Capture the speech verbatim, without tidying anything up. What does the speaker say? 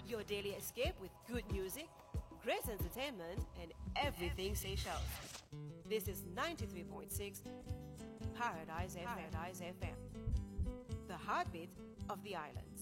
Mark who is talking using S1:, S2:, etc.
S1: Your daily escape with good music, great entertainment, and everything Seychelles. This is ninety-three point six Paradise F M. Paradise F M. The heartbeat of the island.